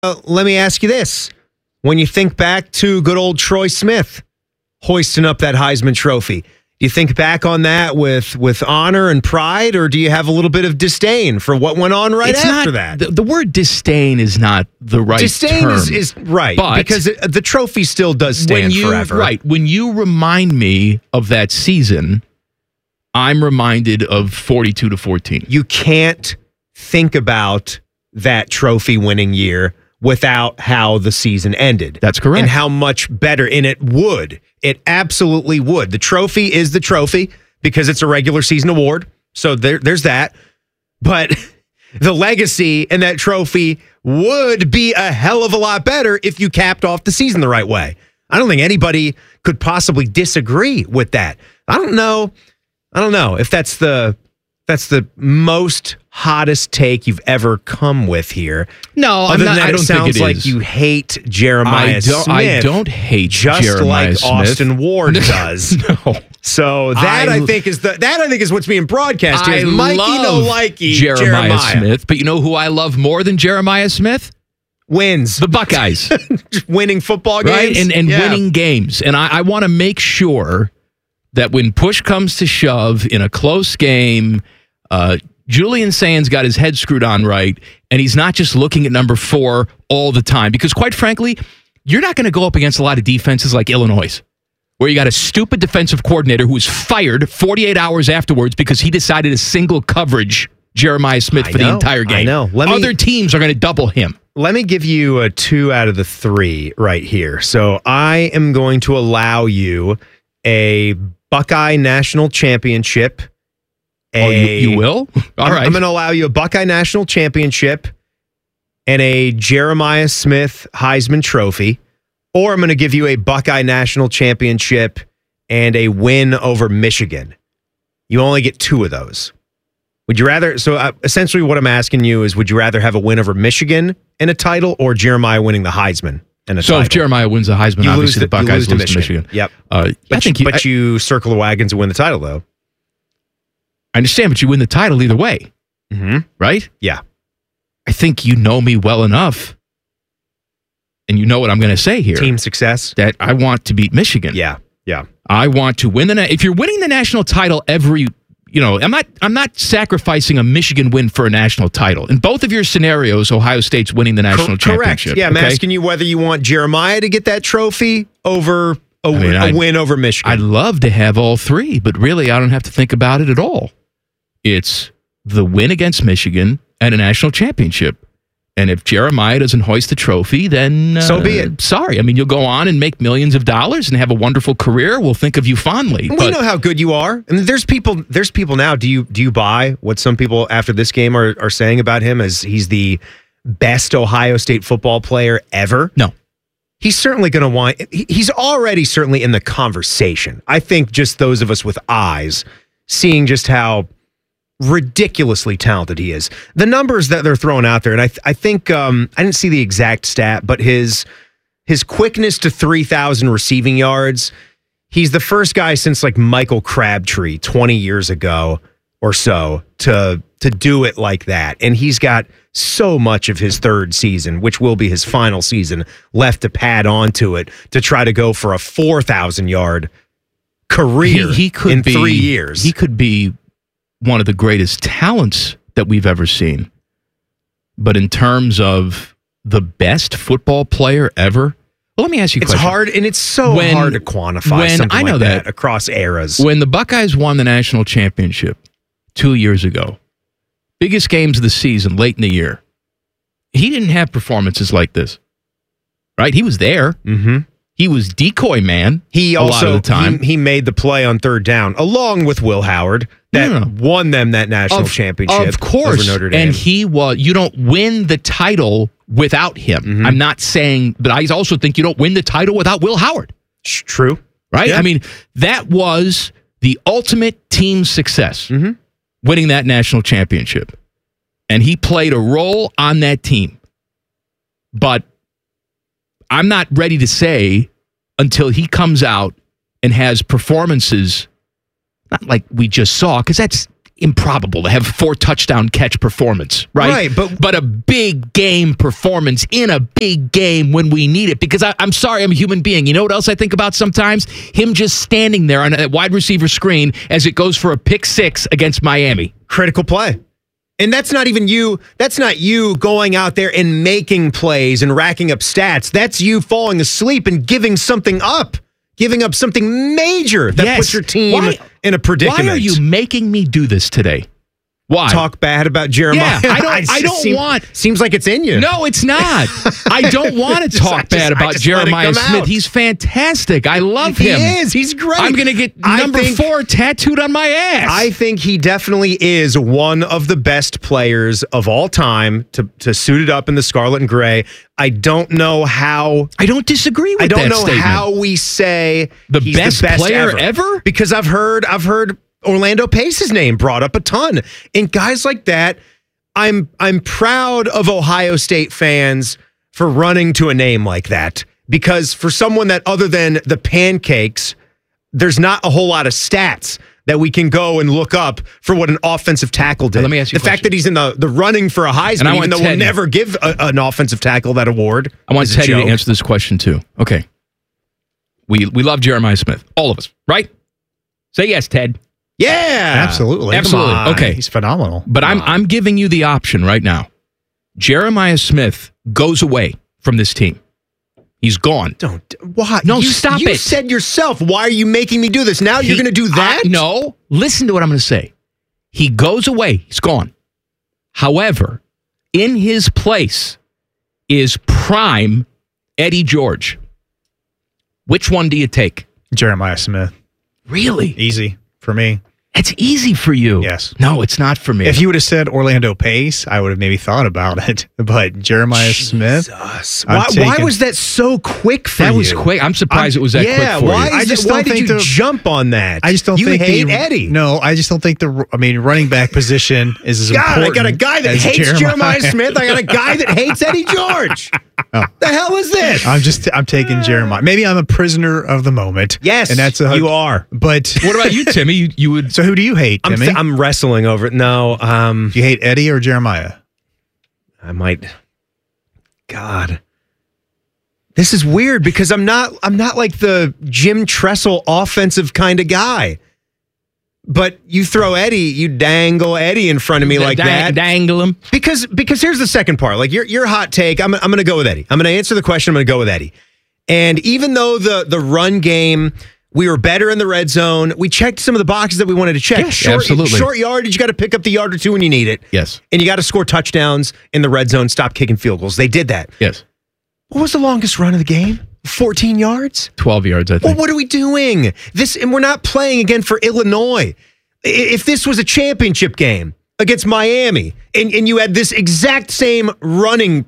Let me ask you this. When you think back to good old Troy Smith hoisting up that Heisman Trophy, do you think back on that with honor and pride, or do you have a little bit of disdain for what went on after that? The word disdain is not the right disdain term. is right, but because the trophy still does stand forever. Right. When you remind me of that season, I'm reminded of 42-14. You can't think about that trophy winning year without how the season ended. That's correct. And how much better. And it would. It absolutely would. The trophy is the trophy because it's a regular season award. So there's that. But the legacy and that trophy would be a hell of a lot better if you capped off the season the right way. I don't think anybody could possibly disagree with that. I don't know if that's the most hottest take you've ever come with here. No, Other than that, I don't it sounds think it like is. you hate Jeremiah Smith. I don't hate just Jeremiah like Smith. Austin Ward does. No. So I think is what's being broadcast here. I Mikey love no likey Jeremiah Smith, but you know who I love more than Jeremiah Smith? Wins. The Buckeyes. Winning football right? games. And winning games. And I want to make sure that when push comes to shove in a close game, Julian Sands got his head screwed on right, and he's not just looking at number 4 all the time. Because quite frankly, you're not going to go up against a lot of defenses like Illinois, where you got a stupid defensive coordinator who was fired 48 hours afterwards because he decided to single coverage Jeremiah Smith for the entire game. I know. Other teams are going to double him. Let me give you a 2 out of the 3 right here. So I am going to allow you a Buckeye National Championship. You will? All right. I'm going to allow you a Buckeye National Championship and a Jeremiah Smith Heisman Trophy, or I'm going to give you a Buckeye National Championship and a win over Michigan. You only get 2 of those. Would you rather? So essentially what I'm asking you is, would you rather have a win over Michigan and a title, or Jeremiah winning the Heisman and a title? So if Jeremiah wins the Heisman, obviously the Buckeyes lose to Michigan. Yep. But you circle the wagons and win the title, though. I understand, but you win the title either way. Mm-hmm. Right? Yeah. I think you know me well enough, and you know what I'm going to say here. Team success. That I want to beat Michigan. Yeah. I want to win if you're winning the national title I'm not sacrificing a Michigan win for a national title. In both of your scenarios, Ohio State's winning the national championship. Correct. Yeah, I'm asking you whether you want Jeremiah to get that trophy over a win over Michigan. I'd love to have all 3, but really I don't have to think about it at all. It's the win against Michigan and a national championship. And if Jeremiah doesn't hoist the trophy, then so be it. Sorry. I mean, you'll go on and make millions of dollars and have a wonderful career. We'll think of you fondly. We know how good you are. And there's people now. Do you buy what some people after this game are saying about him as he's the best Ohio State football player ever? No. He's certainly going to want. He's already certainly in the conversation. I think just those of us with eyes seeing just how ridiculously talented he is. The numbers that they're throwing out there, and I think I didn't see the exact stat, but his quickness to 3,000 receiving yards, he's the first guy since like Michael Crabtree 20 years ago or so to do it like that. And he's got so much of his 3rd season, which will be his final season, left to pad onto it to try to go for a 4,000 yard career in 3 years. He could be one of the greatest talents that we've ever seen. But in terms of the best football player ever, well, let me ask you a question. It's hard, and it's so hard to quantify something like that across eras. When the Buckeyes won the national championship 2 years ago, biggest games of the season, late in the year, he didn't have performances like this. Right? He was there. Mm-hmm. He was decoy man. He a lot of the time. He made the play on 3rd down, along with Will Howard, that won them that national championship. Of course, over Notre Dame. And you don't win the title without him. Mm-hmm. I'm not saying, but I also think you don't win the title without Will Howard. True. Right? Yeah. I mean, that was the ultimate team success, winning that national championship. And he played a role on that team. But I'm not ready to say until he comes out and has performances, not like we just saw, because improbable to have 4 touchdown catch performance, right? Right, but a big game performance in a big game when we need it. Because I'm sorry, I'm a human being. You know what else I think about sometimes? Him just standing there on a wide receiver screen as it goes for a pick 6 against Miami. Critical play. And that's not even you. That's not you going out there and making plays and racking up stats. That's you falling asleep and giving something up. Giving up something major that puts your team in a predicament. Why are you making me do this today? Why? Talk bad about Jeremiah? Yeah, I don't want... Seems like it's in you. No, it's not. I don't want to talk bad about Jeremiah Smith. He's fantastic. I love him. He is. He's great. I'm going to get number 4 tattooed on my ass. I think he definitely is one of the best players of all time to suit it up in the scarlet and gray. I don't know how... I don't disagree with that statement. I don't know how we say he's the best player ever? Because I've heard Orlando Pace's name brought up a ton. And guys like that, I'm proud of Ohio State fans for running to a name like that. Because for someone that other than the pancakes, there's not a whole lot of stats that we can go and look up for what an offensive tackle did. Let me ask you the fact that he's in the running for a Heisman, even though we'll never give an offensive tackle that award. I want Teddy to answer this question too. Okay. We love Jeremiah Smith. All of us, right? Say yes, Ted. Yeah, absolutely. Okay, he's phenomenal. But I'm giving you the option right now. Jeremiah Smith goes away from this team. He's gone. Why? No, stop it. You said yourself. Why are you making me do this? Now you're going to do that? No. Listen to what I'm going to say. He goes away. He's gone. However, in his place is prime Eddie George. Which one do you take? Jeremiah Smith. Really? Easy for me. It's easy for you. Yes. No, it's not for me. If you would have said Orlando Pace, I would have maybe thought about it. But Jeremiah Smith. Why was that so quick for you? That was quick. I'm surprised it was that quick for you. Why did you jump on that? I just don't think you hate Eddie. No, I just don't think running back position is as important. I got a guy that hates Jeremiah Smith. I got a guy that hates Eddie George. Oh. The hell is this? I'm taking Jeremiah. Maybe I'm a prisoner of the moment. Yes, and that's you are. But what about you, Timmy? You would. So who do you hate, Timmy? I'm wrestling over it. No. Do you hate Eddie or Jeremiah? I might. God. This is weird because I'm not like the Jim Tressel offensive kind of guy. But you throw Eddie, you dangle Eddie in front of me like that. Dangle him. Because here's the second part. Like your hot take, I'm going to go with Eddie. I'm going to answer the question. I'm going to go with Eddie. And even though the run game, we were better in the red zone, we checked some of the boxes that we wanted to check. Yes, absolutely. Short yardage, you got to pick up the yard or two when you need it. Yes. And you got to score touchdowns in the red zone, stop kicking field goals. They did that. Yes. What was the longest run of the game? 14 yards? 12 yards, I think. Well, what are we doing? And we're not playing again for Illinois. If this was a championship game against Miami and you had this exact same rushing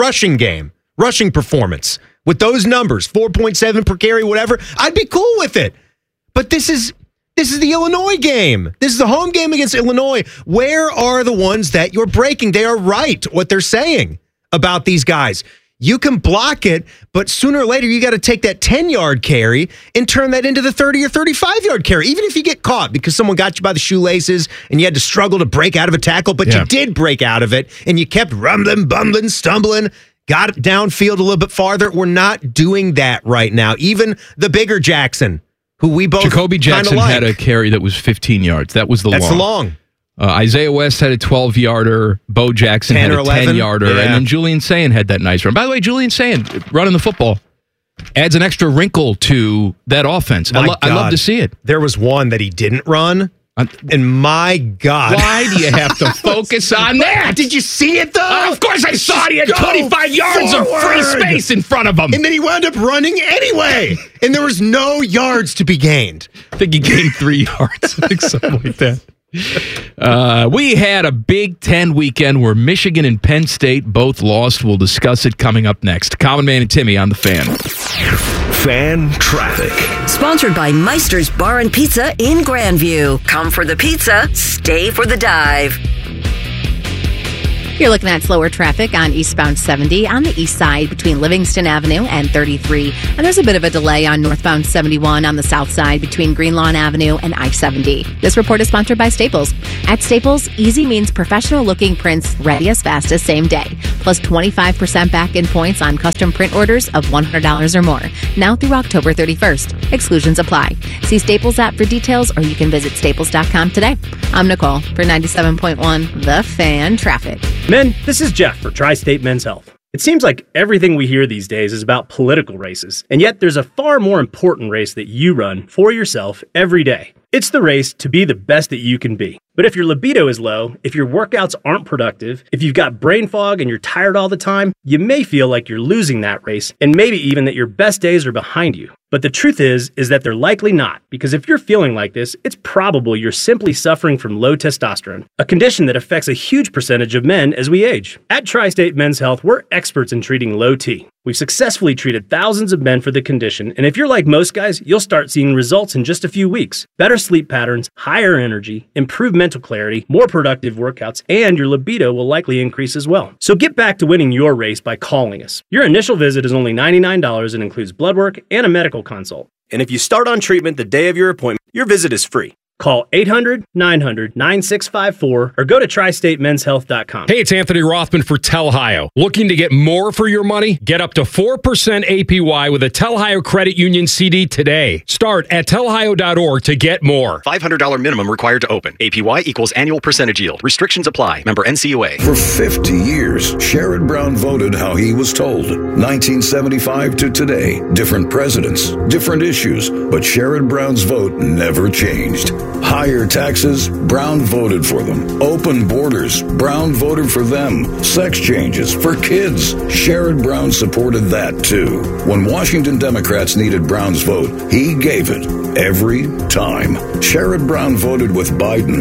performance with those numbers, 4.7 per carry, whatever, I'd be cool with it. But this is the Illinois game. This is the home game against Illinois. Where are the ones that you're breaking? They are right, what they're saying about these guys. You can block it, but sooner or later, you got to take that 10-yard carry and turn that into the 30 or 35-yard carry, even if you get caught because someone got you by the shoelaces and you had to struggle to break out of a tackle, but you did break out of it, and you kept rumbling, bumbling, stumbling, got it downfield a little bit farther. We're not doing that right now. Even the bigger Jackson, who we both Jacoby Jackson had a carry that was 15 yards. That's the long. Isaiah West had a 12-yarder. Bo Jackson had a 10-yarder. Yeah. And then Julian Sayin had that nice run. By the way, Julian Sayin, running the football, adds an extra wrinkle to that offense. I love to see it. There was one that he didn't run. And my God. Why do you have to focus on that? Did you see it, though? Of course I saw it. He had 25 yards of free space in front of him. And then he wound up running anyway. And there was no yards to be gained. I think he gained 3 yards. I think something like that. We had a Big Ten weekend where Michigan and Penn State both lost. We'll discuss it coming up next. Common Man and Timmy on The Fan. Fan Traffic. Sponsored by Meister's Bar and Pizza in Grandview. Come for the pizza, stay for the dive. You're looking at slower traffic on eastbound 70 on the east side between Livingston Avenue and 33. And there's a bit of a delay on northbound 71 on the south side between Greenlawn Avenue and I-70. This report is sponsored by Staples. At Staples, easy means professional-looking prints ready as fast as same day. Plus 25% back-in points on custom print orders of $100 or more. Now through October 31st. Exclusions apply. See Staples app for details, or you can visit staples.com today. I'm Nicole for 97.1 The Fan Traffic. Men, this is Jeff for Tri-State Men's Health. It seems like everything we hear these days is about political races, and yet there's a far more important race that you run for yourself every day. It's the race to be the best that you can be. But if your libido is low, if your workouts aren't productive, if you've got brain fog and you're tired all the time, you may feel like you're losing that race, and maybe even that your best days are behind you. But the truth is that they're likely not, because if you're feeling like this, it's probable you're simply suffering from low testosterone, a condition that affects a huge percentage of men as we age. At Tri-State Men's Health, we're experts in treating low T. We've successfully treated thousands of men for the condition, and if you're like most guys, you'll start seeing results in just a few weeks. Better sleep patterns, higher energy, improved mental clarity, more productive workouts, and your libido will likely increase as well. So get back to winning your race by calling us. Your initial visit is only $99 and includes blood work and a medical consult. And if you start on treatment the day of your appointment, your visit is free. Call 800-900-9654 or go to tristatemenshealth.com. Hey, it's Anthony Rothman for Telhio. Looking to get more for your money? Get up to 4% APY with a Telhio Credit Union CD today. Start at telhio.org to get more. $500 minimum required to open. APY equals annual percentage yield. Restrictions apply. Member NCUA. For 50 years, Sherrod Brown voted how he was told. 1975 to today. Different presidents, different issues, but Sherrod Brown's vote never changed. Higher taxes, Brown voted for them. Open borders, Brown voted for them. Sex changes for kids, Sherrod Brown supported that too. When Washington Democrats needed Brown's vote, he gave it every time. Sherrod Brown voted with Biden,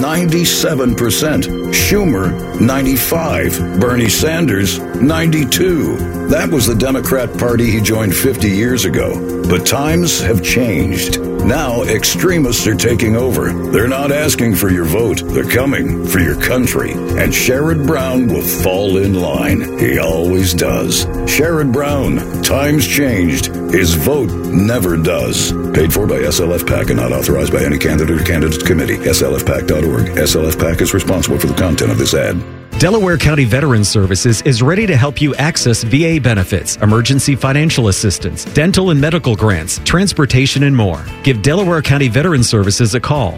97%. Schumer, 95%. Bernie Sanders, 92%. That was the Democrat Party he joined 50 years ago. But times have changed. Now extremists are taking over. They're not asking for your vote. They're coming for your country. And Sherrod Brown will fall in line. He always does. Sherrod Brown. Times changed. His vote never does. Paid for by SLF PAC and not authorized by any candidate or candidates committee. SLFPAC.org. SLF PAC is responsible for the content of this ad. Delaware County Veterans Services is ready to help you access VA benefits, emergency financial assistance, dental and medical grants, transportation, and more. Give Delaware County Veterans Services a call,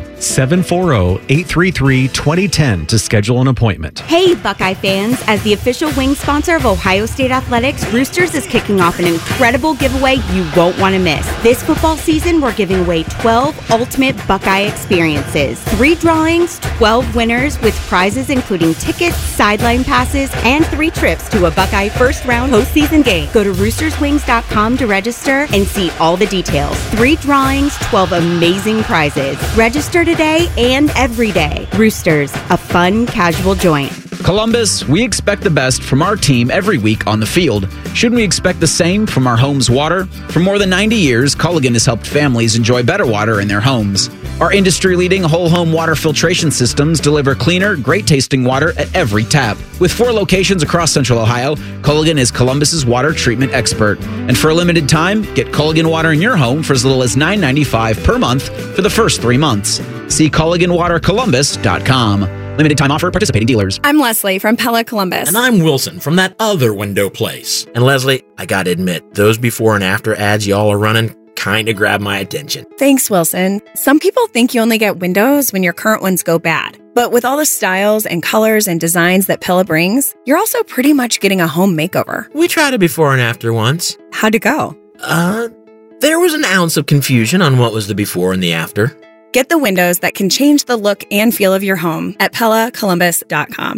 740-833-2010 to schedule an appointment. Hey, Buckeye fans. As the official wing sponsor of Ohio State Athletics, Roosters is kicking off an incredible giveaway you won't want to miss. This football season, we're giving away 12 ultimate Buckeye experiences. 3 drawings, 12 winners with prizes including tickets, sideline passes, and 3 trips to a Buckeye first-round postseason game. Go to roosterswings.com to register and see all the details. 3 drawings, 12 amazing prizes. Register today and every day. Roosters, a fun, casual joint. Columbus, we expect the best from our team every week on the field. Shouldn't we expect the same from our home's water? For more than 90 years, Culligan has helped families enjoy better water in their homes. Our industry-leading whole-home water filtration systems deliver cleaner, great-tasting water at every tap. With 4 locations across Central Ohio, Culligan is Columbus's water treatment expert. And for a limited time, get Culligan water in your home for as little as $9.95 per month for the first 3 months. See CulliganWaterColumbus.com. Limited time offer, participating dealers. I'm Leslie from Pella Columbus. And I'm Wilson from that other window place. And Leslie, I gotta admit, those before and after ads y'all are running kinda grab my attention. Thanks, Wilson. Some people think you only get windows when your current ones go bad. But with all the styles and colors and designs that Pella brings, you're also pretty much getting a home makeover. We tried a before and after once. How'd it go? There was an ounce of confusion on what was the before and the after. Get the windows that can change the look and feel of your home at PellaColumbus.com.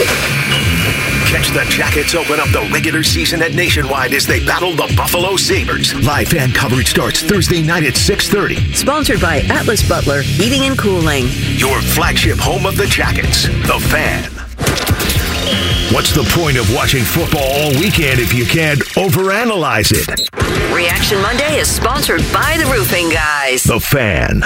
Catch the Jackets open up the regular season at Nationwide as they battle the Buffalo Sabres. Live fan coverage starts Thursday night at 6:30. Sponsored by Atlas Butler Heating and Cooling. Your flagship home of the Jackets, The Fan. What's the point of watching football all weekend if you can't overanalyze it? Reaction Monday is sponsored by the Roofing Guys. The Fan.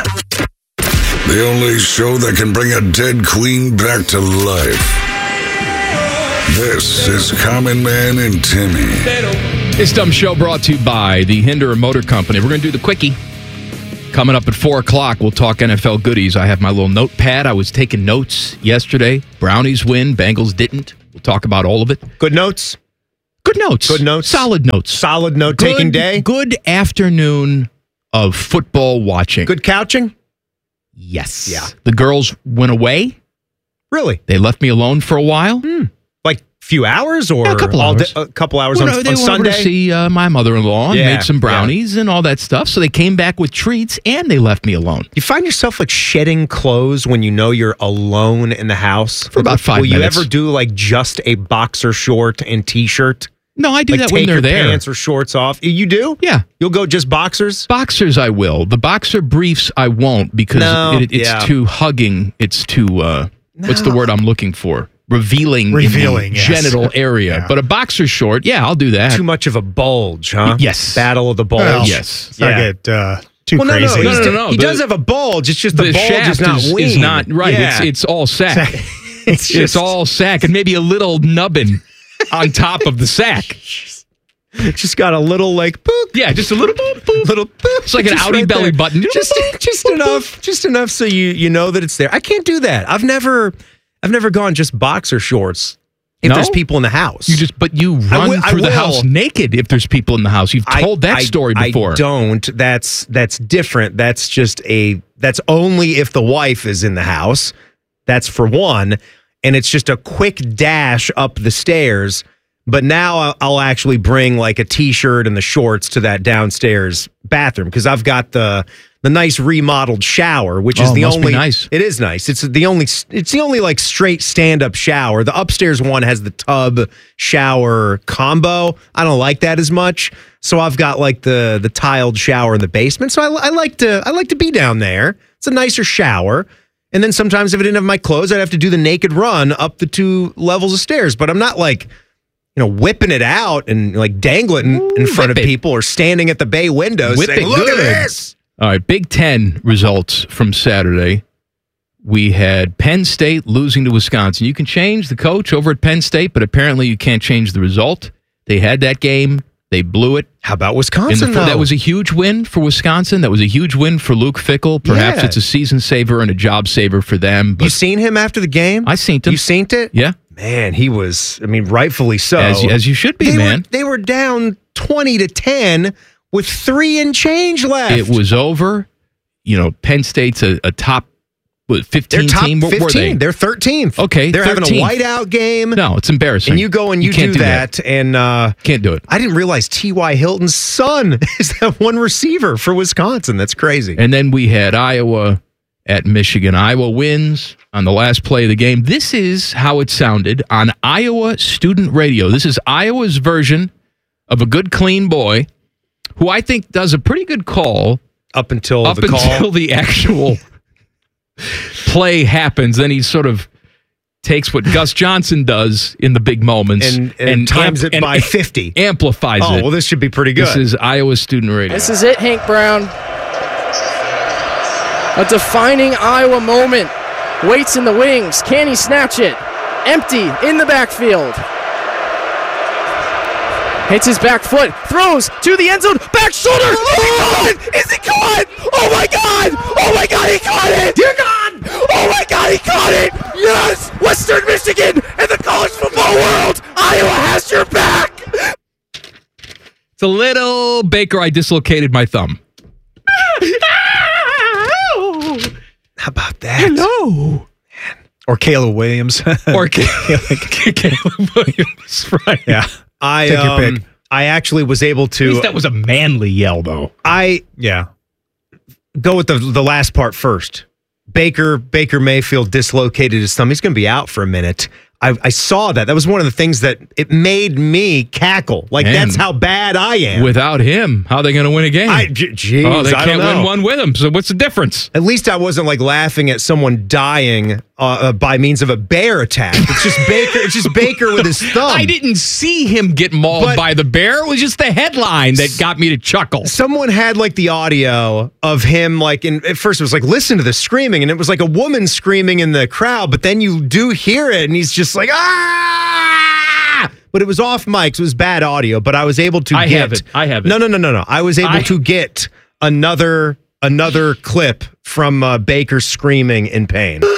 The only show that can bring a dead queen back to life. This is Common Man and Timmy. This dumb show brought to you by the Hinderer Motor Company. We're going to do the quickie. Coming up at 4 o'clock, we'll talk NFL goodies. I have my little notepad. I was taking notes yesterday. Brownies win. Bengals didn't. We'll talk about all of it. Good notes? Good notes. Good notes? Solid notes. Solid note-taking day? Good afternoon of football watching. Good couching? Yes. Yeah. The girls went away. Really? They left me alone for a while. Like few hours or a couple hours. A couple hours Well, on they went Sunday? over to see my mother-in-law and made some brownies and all that stuff. So they came back with treats and they left me alone. You find yourself like shedding clothes when you know you're alone in the house? For about 5 minutes. Will you ever do like just a boxer short and t-shirt? No, I do like that when take they're your there. Pants or shorts off. You do? Yeah. You'll go just boxers? Boxers I will. The boxer briefs I won't because it's too hugging. It's too, what's the word I'm looking for? Revealing in the genital area. Yeah. But a boxer short, I'll do that. Too much of a bulge, huh? Yes. Battle of the bulge. Well, yes. Let's not get too crazy. No. He does have a bulge. It's just the bulge shaft is not wean. is not right. Yeah. It's all sack. It's all sack and maybe a little nubbin on top of the sack. It's just got a little like boop. Yeah, just a little boop, boop. Little boop. It's like an Just Audi right belly there. button. Just enough so you know that it's there. I can't do that. I've never gone just boxer shorts if there's people in the house. But you run through the house naked if there's people in the house. You've told that story before. I don't. That's different. That's that's only if the wife is in the house. That's for one. And it's just a quick dash up the stairs. But now I'll actually bring like a t-shirt and the shorts to that downstairs bathroom because I've got the nice remodeled shower, which is the must only be nice. It is nice. It's the only like straight stand-up shower. The upstairs one has the tub shower combo. I don't like that as much. So I've got like the tiled shower in the basement. So I like to be down there. It's a nicer shower. And then sometimes if I didn't have my clothes, I'd have to do the naked run up the 2 levels of stairs. But I'm not like, whipping it out and like dangling in front of people or standing at the bay window saying, look at this. All right, Big Ten results from Saturday. We had Penn State losing to Wisconsin. You can change the coach over at Penn State, but apparently you can't change the result. They had that game. They blew it. How about Wisconsin, though? That was a huge win for Wisconsin. That was a huge win for Luke Fickell. Perhaps it's a season saver and a job saver for them. You seen him after the game? I seen him. You seen it? Yeah. Man, he was, rightfully so. As you should be, man. They were down 20-10 with 3 and change left. It was over. Penn State's a top 15 team. What were they? They're 13th. Okay, They're 13th. having a whiteout game. No, it's embarrassing. And you go and you do that, and can't do it. I didn't realize T.Y. Hilton's son is that one receiver for Wisconsin. That's crazy. And then we had Iowa at Michigan. Iowa wins on the last play of the game. This is how it sounded on Iowa Student Radio. This is Iowa's version of A Good Clean Boy, who I think does a pretty good call up until the actual play happens. Then he sort of takes what Gus Johnson does in the big moments and times it by 50. Amplifies it. Oh, well, this should be pretty good. This is Iowa Student Radio. This is it, Hank Brown. A defining Iowa moment. Waits in the wings. Can he snatch it? Empty in the backfield. Hits his back foot. Throws to the end zone. Back shoulder. Oh, is he caught? Oh my God! Oh my God! He caught it! Dear God! Oh my God! He caught it! Yes! Western Michigan and the college football world. Iowa has your back. It's a little Baker. I dislocated my thumb. How about that? Hello. Or Caleb Williams. Or Caleb Williams, right. Yeah. Take your pick. I actually was able to. At least that was a manly yell, though. Go with the last part first. Baker Mayfield dislocated his thumb. He's going to be out for a minute. I saw that. That was one of the things that it made me cackle. Like, that's how bad I am. Without him, how are they going to win a game? Jeez, they can't win one with him. So what's the difference? At least I wasn't like laughing at someone dying by means of a bear attack. It's just Baker. It's just Baker with his thumb. I didn't see him get mauled by the bear. It was just the headline that got me to chuckle. Someone had like the audio of him. Like, at first it was like, listen to the screaming, and it was like a woman screaming in the crowd. But then you do hear it, and he's just like, ah! but it was off mics. It was bad audio, but I was able to I get. have it. I have it. No. I was able to get another clip from Baker screaming in pain.